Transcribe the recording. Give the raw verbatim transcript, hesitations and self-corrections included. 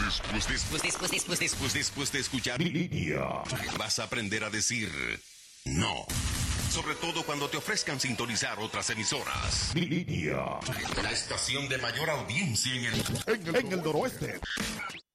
Después, después, después, después, después, después de escuchar Línea, vas a aprender a decir no. Sobre todo cuando te ofrezcan sintonizar otras emisoras. Línea, la estación de mayor audiencia en el, en el, en el noroeste.